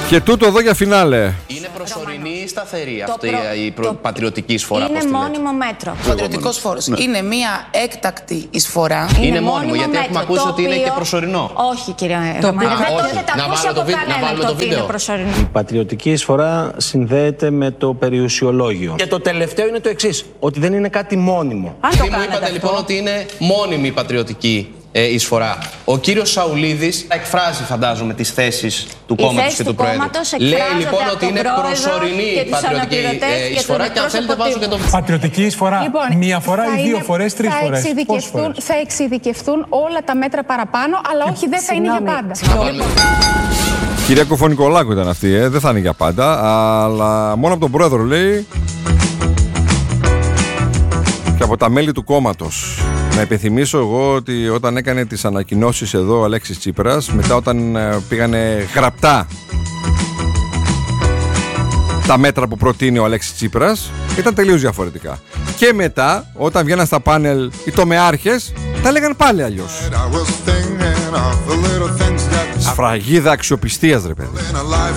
Και τούτο εδώ για φινάλε. Είναι προσωρινή ή σταθερή αυτή η πατριωτική εισφορά? Είναι μόνιμο μέτρο. Ο πατριωτικός φόρος είναι μια έκτακτη εισφορά. Είναι μόνιμο, γιατί έχουμε ακούσει ότι είναι και προσωρινό. Όχι, κύριε Ρωμανή, δεν το έχετε ακούσει από κανέναν το ότι είναι προσωρινό. Η πατριωτική εισφορά συνδέεται με το περιουσιολόγιο. Και το τελευταίο είναι το εξής, ότι δεν είναι κάτι μόνιμο. Μου είπατε λοιπόν ότι είναι μόνιμη η πατριωτική εισφορά. Ο κύριος Σαουλίδης εκφράζει, φαντάζομαι, τις θέσεις του κόμματος και του Προέδρου. Λέει λοιπόν ότι είναι προσωρινή η πατριωτική εισφορά και αν θέλετε βάζω και το... Πατριωτική εισφορά μία φορά ή δύο φορές, τρεις φορές? Θα εξειδικευτούν όλα τα μέτρα παραπάνω, αλλά όχι, δεν θα είναι για πάντα. Κυρία Κοφωνικολάκου ήταν αυτή, δεν θα είναι για πάντα, αλλά μόνο από τον Πρόεδρο λέει και από τα μέλη του κόμματος. Να υπενθυμίσω εγώ ότι όταν έκανε τις ανακοινώσεις εδώ ο Αλέξης Τσίπρας, μετά όταν πήγανε γραπτά τα μέτρα που προτείνει ο Αλέξης Τσίπρας, ήταν τελείως διαφορετικά. Και μετά, όταν βγαίναν στα πάνελ οι τομεάρχες, τα λέγαν πάλι αλλιώς. Σφραγίδα αξιοπιστίας, ρε παιδί.